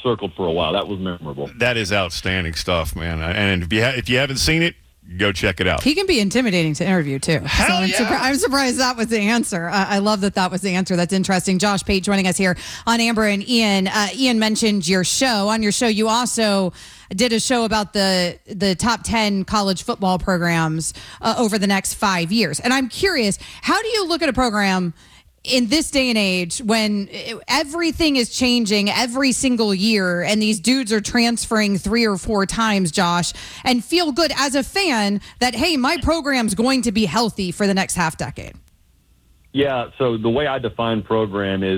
circled for a while. That was memorable. That is outstanding stuff, man. And if you haven't seen it, go check it out. He can be intimidating to interview, too. Hell yeah. I'm surprised that was the answer. I love that was the answer. That's interesting. Josh Pate joining us here on Amber and Ian. Ian mentioned your show. On your show, you also did a show about the top 10 college football programs over the next 5 years. And I'm curious, how do you look at a program in this day and age when everything is changing every single year and these dudes are transferring 3 or 4 times, Josh, and feel good as a fan that, hey, my program's going to be healthy for the next half decade? Yeah, so the way I define program is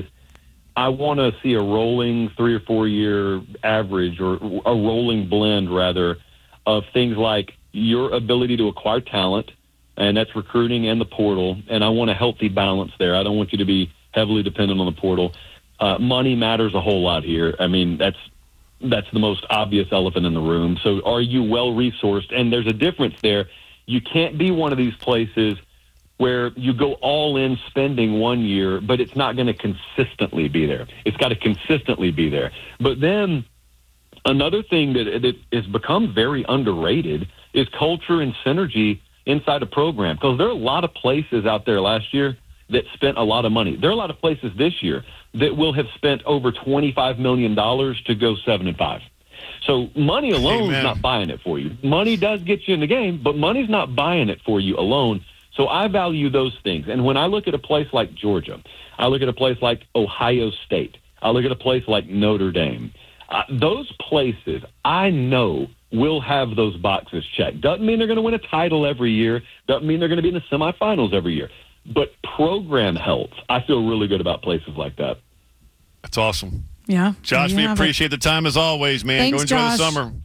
I want to see a rolling 3 or 4 year average, or a rolling blend, rather, of things like your ability to acquire talent, and that's recruiting and the portal, and I want a healthy balance there. I don't want you to be heavily dependent on the portal. Money matters a whole lot here. I mean, that's the most obvious elephant in the room. So are you well-resourced? And there's a difference there. You can't be one of these places where you go all in spending 1 year, but it's not going to consistently be there. It's got to consistently be there. But then another thing that has become very underrated is culture and synergy inside a program, because there are a lot of places out there last year that spent a lot of money. There are a lot of places this year that will have spent over $25 million to go 7-5. So money alone is not buying it for you. Money does get you in the game, but money's not buying it for you alone. So I value those things. And when I look at a place like Georgia, I look at a place like Ohio State, I look at a place like Notre Dame, those places I know will have those boxes checked. Doesn't mean they're going to win a title every year. Doesn't mean they're going to be in the semifinals every year. But program health, I feel really good about places like that. That's awesome. Yeah. Josh, we appreciate the time as always, man. Thanks, Go enjoy Josh. the summer.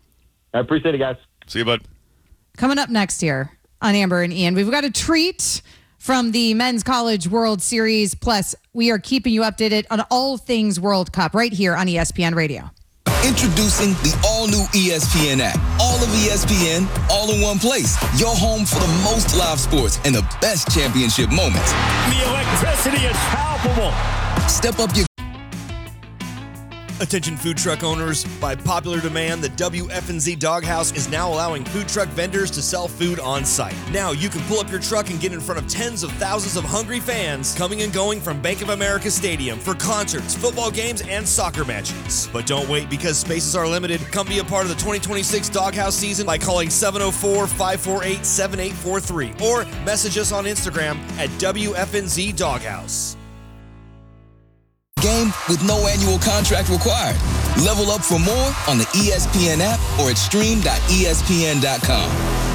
I appreciate it, guys. See you, bud. Coming up next year on Amber and Ian, we've got a treat from the Men's College World Series. Plus, we are keeping you updated on all things World Cup right here on ESPN Radio. Introducing the all-new ESPN app. All of ESPN, all in one place. Your home for the most live sports and the best championship moments. The electricity is palpable. Step up your... Attention food truck owners, by popular demand, the WFNZ Doghouse is now allowing food truck vendors to sell food on site. Now you can pull up your truck and get in front of tens of thousands of hungry fans coming and going from Bank of America Stadium for concerts, football games, and soccer matches. But don't wait, because spaces are limited. Come be a part of the 2026 Doghouse season by calling 704-548-7843 or message us on Instagram at WFNZ Doghouse. Game with no annual contract required. Level up for more on the ESPN app or at stream.espn.com.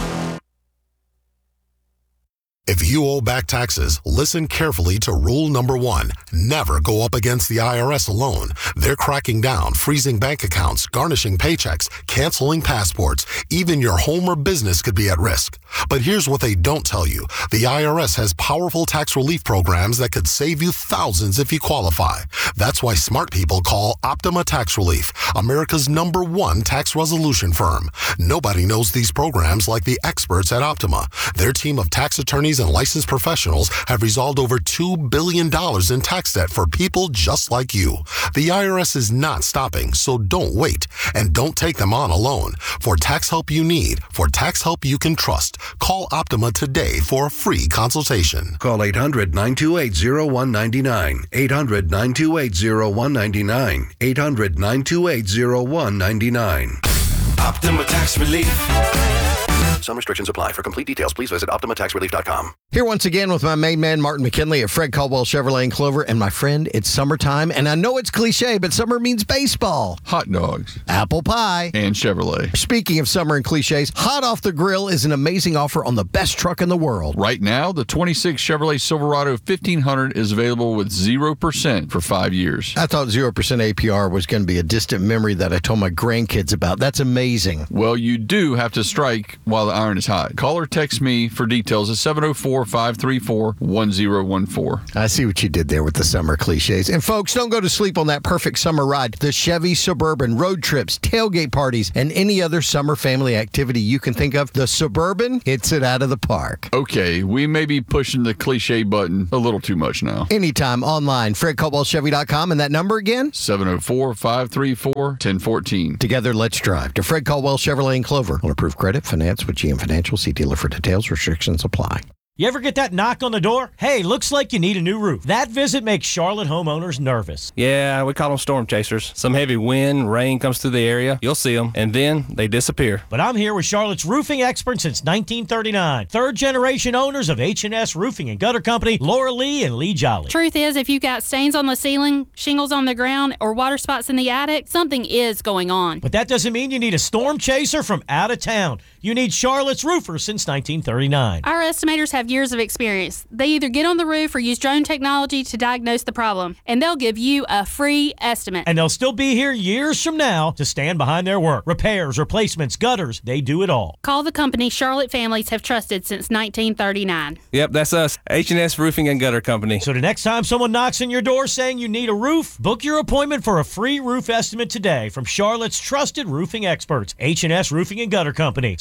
If you owe back taxes, listen carefully to rule number 1. Never go up against the IRS alone. They're cracking down, freezing bank accounts, garnishing paychecks, canceling passports. Even your home or business could be at risk. But here's what they don't tell you. The IRS has powerful tax relief programs that could save you thousands if you qualify. That's why smart people call Optima Tax Relief, America's #1 tax resolution firm. Nobody knows these programs like the experts at Optima. Their team of tax attorneys and licensed professionals have resolved over $2 billion in tax debt for people just like you. The IRS is not stopping, so don't wait. And don't take them on alone. For tax help you need, for tax help you can trust, call Optima today for a free consultation. Call 800-928-0199. 800-928-0199. 800-928-0199. Optima Tax Relief. Some restrictions apply. For complete details, please visit OptimaTaxRelief.com. Here once again with my main man, Martin McKinley of Fred Caldwell Chevrolet in Clover. And my friend, it's summertime. And I know it's cliche, but summer means baseball. Hot dogs. Apple pie. And Chevrolet. Speaking of summer and cliches, Hot Off the Grill is an amazing offer on the best truck in the world. Right now, the 26 Chevrolet Silverado 1500 is available with 0% for 5 years. I thought 0% APR was going to be a distant memory that I told my grandkids about. That's amazing. Well, you do have to strike while the iron is hot. Call or text me for details at 704-534-1014. I see what you did there with the summer cliches. And folks, don't go to sleep on that perfect summer ride. The Chevy Suburban, road trips, tailgate parties, and any other summer family activity you can think of, the Suburban hits it out of the park. Okay, we may be pushing the cliche button a little too much now. Anytime online, FredCaldwellChevy.com, and that number again? 704-534-1014. Together, let's drive to Fred Caldwell Chevrolet in Clover. On approved credit, finance with GM Financial. See dealer for details. Restrictions apply. You ever get that knock on the door? Hey, looks like you need a new roof. That visit makes Charlotte homeowners nervous. Yeah, we call them storm chasers. Some heavy wind, rain comes through the area. You'll see them, and then they disappear. But I'm here with Charlotte's roofing expert since 1939. Third-generation owners of H&S Roofing and Gutter Company, Laura Lee and Lee Jolly. Truth is, if you've got stains on the ceiling, shingles on the ground, or water spots in the attic, something is going on. But that doesn't mean you need a storm chaser from out of town. You need Charlotte's roofers since 1939. Our estimators have years of experience. They either get on the roof or use drone technology to diagnose the problem, and they'll give you a free estimate. And they'll still be here years from now to stand behind their work. Repairs, replacements, gutters, they do it all. Call the company Charlotte families have trusted since 1939. Yep, that's us, H&S Roofing and Gutter Company. So the next time someone knocks on your door saying you need a roof, book your appointment for a free roof estimate today from Charlotte's trusted roofing experts, H&S Roofing and Gutter Company,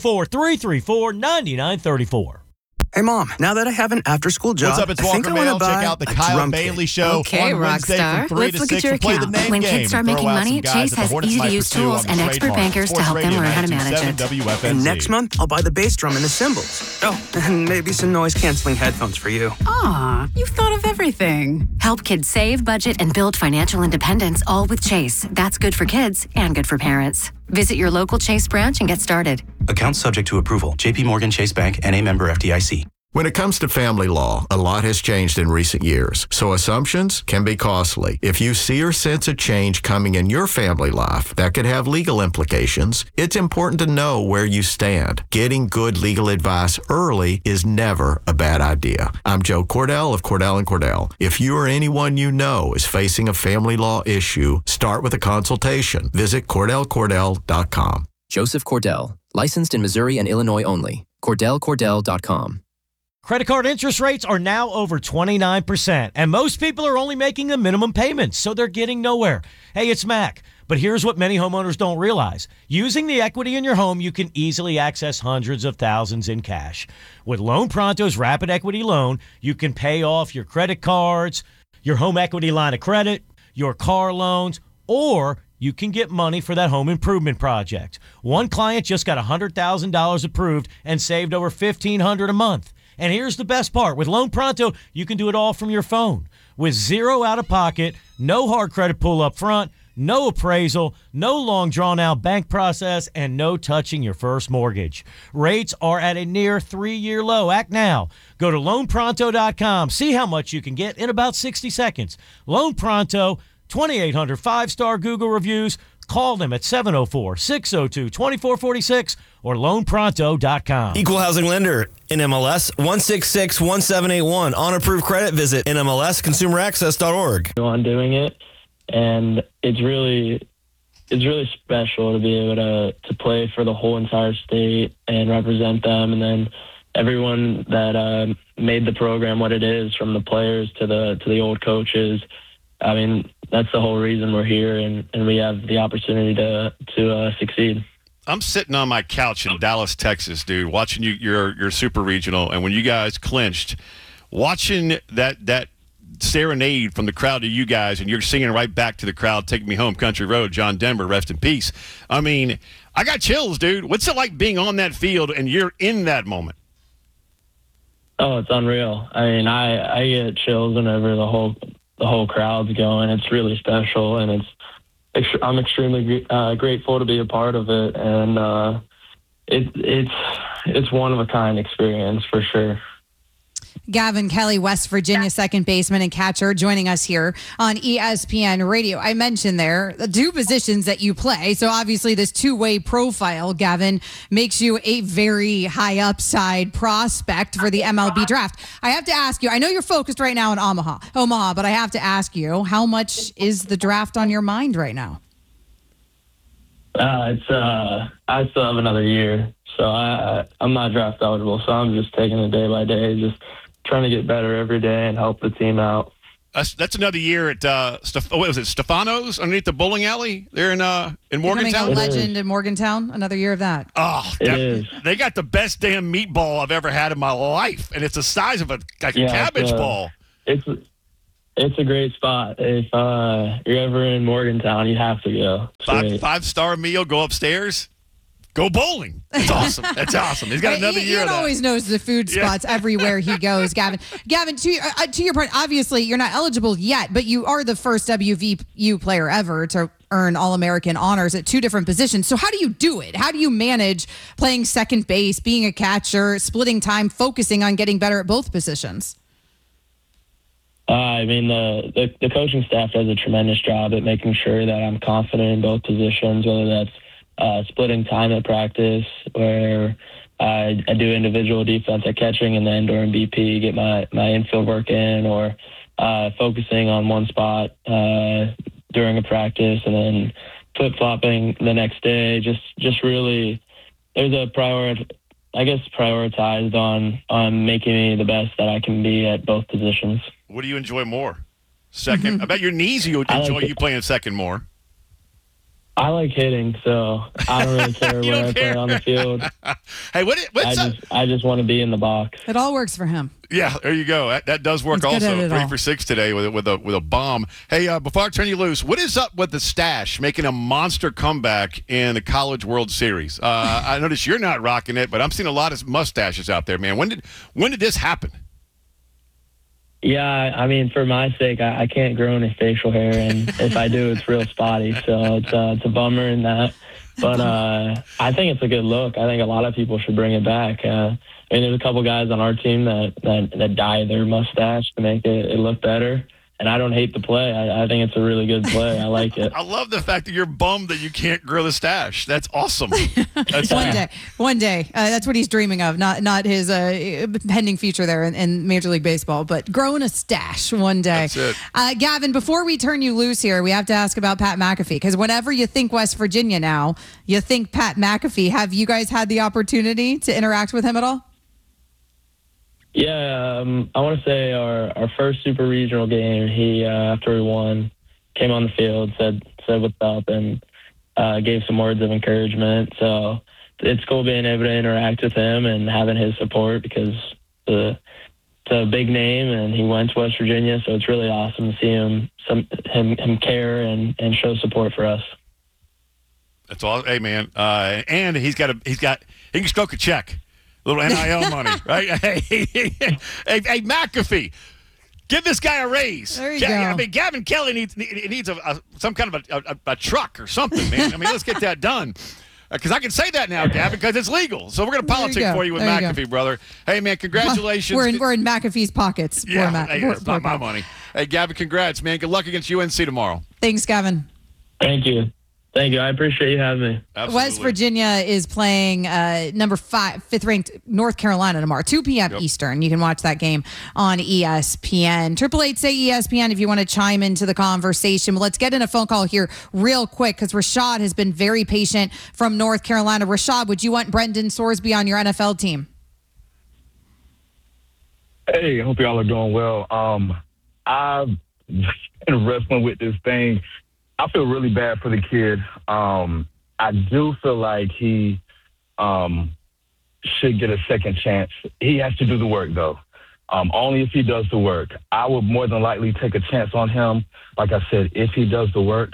704-334-9934. Hey, Mom, now that I have an after-school job, what's up? It's Walker Mail. Check out the Kyle Bailey Show on Wednesday from 3 to 6. We'll play the name when game. kids start making money, Chase has easy-to-use tools and expert bankers to help them learn how to manage it. And next month, I'll buy the bass drum and the cymbals. Oh, and maybe some noise-canceling headphones for you. Aw, you've thought of everything. Help kids save, budget, and build financial independence, all with Chase. That's good for kids and good for parents. Visit your local Chase branch and get started. Account subject to approval. J.P. Morgan Chase Bank, N.A. member FDIC. When it comes to family law, a lot has changed in recent years, so assumptions can be costly. If you see or sense a change coming in your family life that could have legal implications, it's important to know where you stand. Getting good legal advice early is never a bad idea. I'm Joe Cordell of Cordell & Cordell. If you or anyone you know is facing a family law issue, start with a consultation. Visit CordellCordell.com. Joseph Cordell, licensed in Missouri and Illinois only. CordellCordell.com. Credit card interest rates are now over 29%, and most people are only making the minimum payments, so they're getting nowhere. Hey, it's Mac, but here's what many homeowners don't realize. Using the equity in your home, you can easily access hundreds of thousands in cash. With Loan Pronto's Rapid Equity Loan, you can pay off your credit cards, your home equity line of credit, your car loans, or you can get money for that home improvement project. One client just got $100,000 approved and saved over $1,500 a month. And here's the best part. With Loan Pronto, you can do it all from your phone. With zero out-of-pocket, no hard credit pull up front, no appraisal, no long drawn-out bank process, and no touching your first mortgage. Rates are at a near 3-year low. Act now. Go to LoanPronto.com. See how much you can get in about 60 seconds. Loan Pronto, 2,800 5-star Google reviews. Call them at 704-602-2446 or loanpronto.com. Equal housing lender, NMLS 1661781. On approved credit, visit NMLSconsumeraccess.org. On doing it, and it's really special to be able to play for the whole entire state and represent them, and then everyone that made the program what it is, from the players to the old coaches. I mean, that's the whole reason we're here, and we have the opportunity to succeed. I'm sitting on my couch in Dallas, Texas, dude, watching your super regional, and when you guys clinched, watching that serenade from the crowd to you guys, and you're singing right back to the crowd, "Take Me Home, Country Road," John Denver, rest in peace. I mean, I got chills, dude. What's it like being on that field and you're in that moment? Oh, it's unreal. I mean, I get chills whenever the whole crowd's going. It's really special, and I'm extremely grateful to be a part of it, and it's one of a kind experience for sure. Gavin Kelly, West Virginia second baseman and catcher, joining us here on ESPN Radio. I mentioned there the two positions that you play. So obviously this two-way profile, Gavin, makes you a very high upside prospect for the MLB draft. I have to ask you, I know you're focused right now in Omaha, but I have to ask you, how much is the draft on your mind right now? I still have another year, so I'm not draft eligible. So I'm just taking it day by day, just trying to get better every day and help the team out. That's another year at what was it, Stefano's underneath the bowling alley there in Morgantown. Becoming a legend in Morgantown. Another year of that. Oh, they got the best damn meatball I've ever had in my life, and it's the size of a cabbage ball. It's a great spot. If you're ever in Morgantown, you have to go. 5-star meal. Go upstairs. Go bowling. That's awesome. That's awesome. He's got another year of Ian that. always knows the food spots everywhere he goes, Gavin. Gavin, to your point, obviously you're not eligible yet, but you are the first WVU player ever to earn All-American honors at 2 different positions. So how do you do it? How do you manage playing second base, being a catcher, splitting time, focusing on getting better at both positions? I mean, the coaching staff does a tremendous job at making sure that I'm confident in both positions, whether that's splitting time at practice, where I do individual defense at catching, and then during BP get my infield work in, or focusing on one spot during a practice, and then flip-flopping the next day. Just really, there's a prioritized on making me the best that I can be at both positions. What do you enjoy more? Second? I bet your knees you enjoy you playing second more. I like hitting, so I don't really care where I play on the field. Hey, I just want to be in the box. It all works for him. Yeah, there you go. That does work also. 3 for 6 today with a bomb. Hey, before I turn you loose, what is up with the Stash making a monster comeback in the College World Series? I notice you're not rocking it, but I'm seeing a lot of mustaches out there, man. When did this happen? Yeah, I mean, for my sake, I can't grow any facial hair, and if I do, it's real spotty. So it's a bummer in that. But I think it's a good look. I think a lot of people should bring it back. I mean, there's a couple guys on our team that dye their mustache to make it look better. And I don't hate the play. I think it's a really good play. I like it. I love the fact that you're bummed that you can't grow the stash. That's awesome. One day. That's what he's dreaming of. Not his pending future there in Major League Baseball, but growing a stash one day. That's it. Gavin, before we turn you loose here, we have to ask about Pat McAfee, because whenever you think West Virginia now, you think Pat McAfee. Have you guys had the opportunity to interact with him at all? Yeah, I want to say our first super regional game, he after we won, came on the field, said what's up, and gave some words of encouragement. So it's cool being able to interact with him and having his support, because it's a big name and he went to West Virginia. So it's really awesome to see him care and show support for us. That's all. Hey, man, and he can stroke a check. Little NIL money, right? Hey, McAfee, give this guy a raise. There you go. I mean, Gavin Kelly needs some kind of a truck or something, man. I mean, let's get that done. Because I can say that now, Gavin, because it's legal. So we're going to politic for you with McAfee, brother. Hey, man, congratulations. We're in McAfee's pockets. Yeah, it's not my money. Hey, Gavin, congrats, man. Good luck against UNC tomorrow. Thanks, Gavin. Thank you. I appreciate you having me. Absolutely. West Virginia is playing number 5th-ranked North Carolina tomorrow, 2 p.m. Eastern. You can watch that game on ESPN. 888-SAY ESPN if you want to chime into the conversation. Well, let's get in a phone call here real quick, because Rashad has been very patient from North Carolina. Rashad, would you want Brendan Sorsby on your NFL team? Hey, I hope y'all are doing well. I've been wrestling with this thing. I feel really bad for the kid. I do feel like he should get a second chance. He has to do the work, though. Only if he does the work. I would more than likely take a chance on him. Like I said, if he does the work.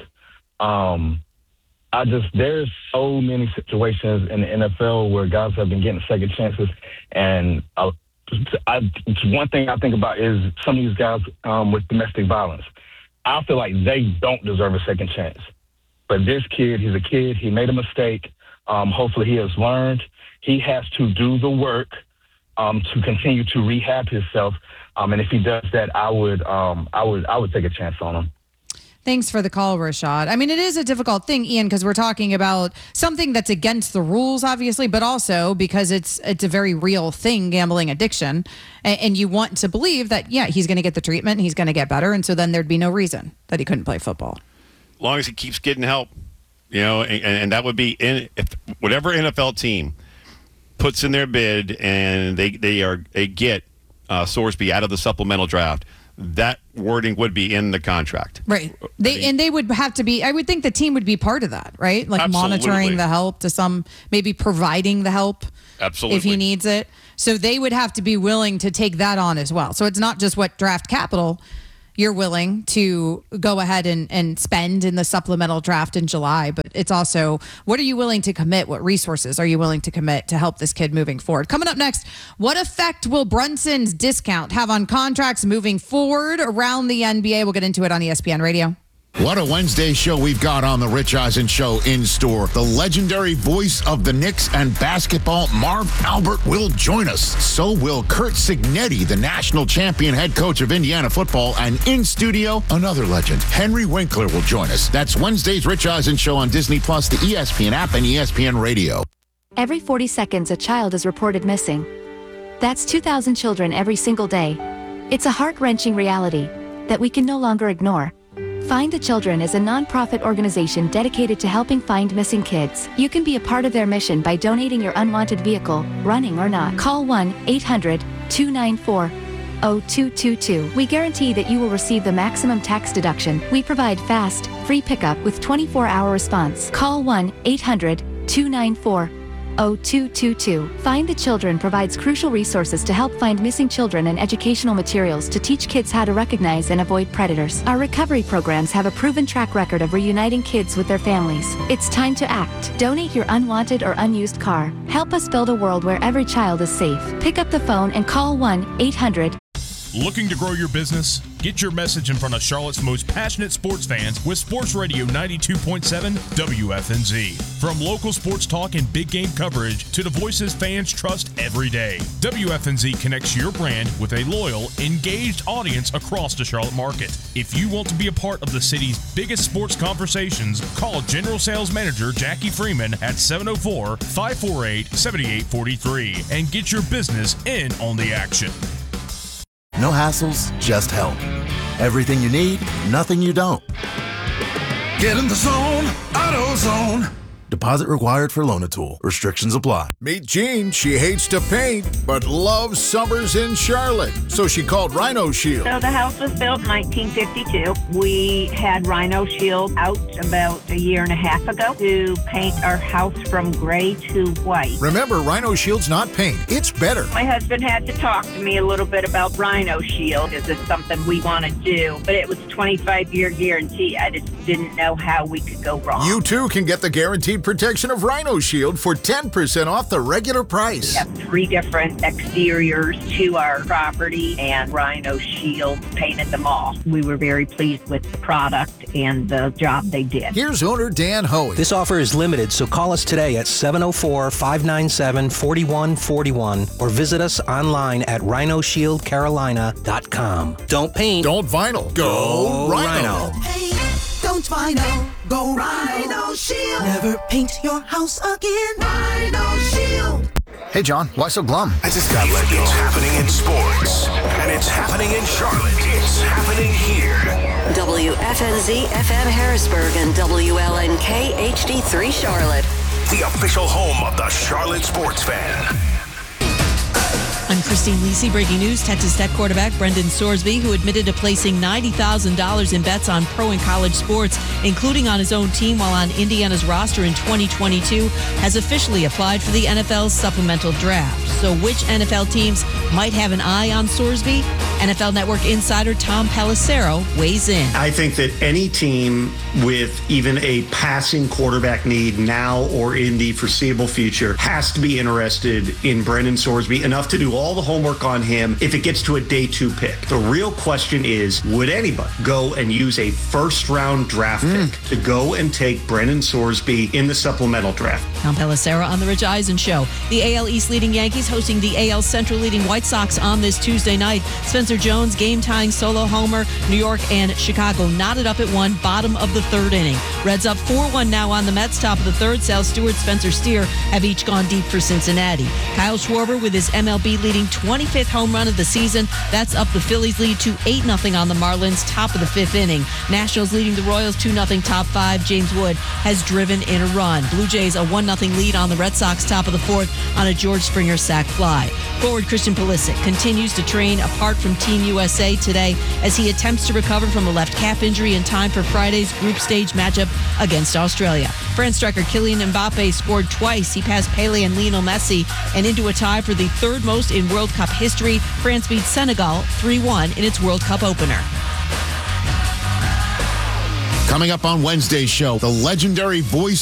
There's so many situations in the NFL where guys have been getting second chances. And one thing I think about is some of these guys with domestic violence. I feel like they don't deserve a second chance. But this kid, he's a kid. He made a mistake. Hopefully he has learned. He has to do the work to continue to rehab himself. And if he does that, I would take a chance on him. Thanks for the call, Rashad. I mean, it is a difficult thing, Ian, because we're talking about something that's against the rules, obviously, but also because it's a very real thing, gambling addiction. And you want to believe that, yeah, he's going to get the treatment, he's going to get better, and so then there'd be no reason that he couldn't play football. As long as he keeps getting help. and that would be if whatever NFL team puts in their bid and they get Sorsby out of the supplemental draft, that wording would be in the contract. Right. They would have to be, I would think the team would be part of that, right? Like Absolutely. monitoring the help to some, maybe providing the help. Absolutely. If he needs it. So they would have to be willing to take that on as well. So it's not just what draft capital you're willing to go ahead and spend in the supplemental draft in July, but it's also what are you willing to commit? What resources are you willing to commit to help this kid moving forward? Coming up next, what effect will Brunson's discount have on contracts moving forward around the NBA? We'll get into it on ESPN Radio. What a Wednesday show we've got on the Rich Eisen Show in store. The legendary voice of the Knicks and basketball, Marv Albert, will join us. So will Curt Cignetti, the national champion head coach of Indiana football. And in studio, another legend, Henry Winkler, will join us. That's Wednesday's Rich Eisen Show on Disney+, the ESPN app, and ESPN Radio. Every 40 seconds, a child is reported missing. That's 2,000 children every single day. It's a heart-wrenching reality that we can no longer ignore. Find the Children is a non-profit organization dedicated to helping find missing kids. You can be a part of their mission by donating your unwanted vehicle, running or not. Call 1-800-294-0222. We guarantee that you will receive the maximum tax deduction. We provide fast, free pickup with 24-hour response. Call 1-800-294-0222. Find the Children provides crucial resources to help find missing children and educational materials to teach kids how to recognize and avoid predators. Our recovery programs have a proven track record of reuniting kids with their families. It's time to act. Donate your unwanted or unused car. Help us build a world where every child is safe. Pick up the phone and call 1-800. Looking to grow your business? Get your message in front of Charlotte's most passionate sports fans with Sports Radio 92.7 WFNZ. From local sports talk and big game coverage to the voices fans trust every day, WFNZ connects your brand with a loyal, engaged audience across the Charlotte market. If you want to be a part of the city's biggest sports conversations, call General Sales Manager Jackie Freeman at 704-548-7843 and get your business in on the action. No hassles, just help. Everything you need, nothing you don't. Get in the zone, AutoZone. Deposit required for Loan-A-Tool. Restrictions apply. Meet Jean. She hates to paint, but loves summers in Charlotte. So she called Rhino Shield. So the house was built in 1952. We had Rhino Shield out about a year and a half ago to paint our house from gray to white. Remember, Rhino Shield's not paint. It's better. My husband had to talk to me a little bit about Rhino Shield. Is this something we want to do? But it was a 25-year guarantee. I just didn't know how we could go wrong. You too can get the guaranteed protection of Rhino Shield for 10% off the regular price. We have 3 different exteriors to our property, and Rhino Shield painted them all. We were very pleased with the product and the job they did. Here's owner Dan Hoey. This offer is limited, so call us today at 704-597-4141 or visit us online at rhinoshieldcarolina.com. Don't paint. Don't vinyl. Go Rhino. Hey, don't vinyl. Go Rhino Shield. Never paint your house again. Rhino Shield. Hey, John, why so glum? I just got let go. It's happening in sports, and it's happening in Charlotte. It's happening here. WFNZ FM Harrisburg and WLNK HD3 Charlotte. The official home of the Charlotte sports fan. I'm Christine Lisi. Breaking news, Texas Tech quarterback Brendan Sorsby, who admitted to placing $90,000 in bets on pro and college sports, including on his own team while on Indiana's roster in 2022, has officially applied for the NFL's supplemental draft. So which NFL teams might have an eye on Sorsby? NFL Network insider Tom Pelissero weighs in. I think that any team with even a passing quarterback need now or in the foreseeable future has to be interested in Brendan Sorsby enough to do all the homework on him if it gets to a day 2 pick. The real question is, would anybody go and use a first-round draft pick to go and take Brendan Sorsby in the supplemental draft? Tom Pelissero on The Rich Eisen Show. The AL East leading Yankees hosting the AL Central leading White Sox on this Tuesday night. Spencer Jones game-tying solo homer. New York and Chicago knotted up at 1, bottom of the 3rd inning. Reds up 4-1 now on the Mets, top of the 3rd. Sal Stewart, Spencer Steer have each gone deep for Cincinnati. Kyle Schwarber with his MLB lead leading 25th home run of the season. That's up the Phillies' lead to 8-0 on the Marlins, top of the 5th inning. Nationals leading the Royals 2-0 top 5. James Wood has driven in a run. Blue Jays a 1-0 lead on the Red Sox, top of the 4th on a George Springer sac fly. Forward Christian Pulisic continues to train apart from Team USA today as he attempts to recover from a left calf injury in time for Friday's group stage matchup against Australia. France striker Kylian Mbappe scored twice. He passed Pele and Lionel Messi and into a tie for the third most in World Cup history. France beat Senegal 3-1 in its World Cup opener. Coming up on Wednesday's show, the legendary voice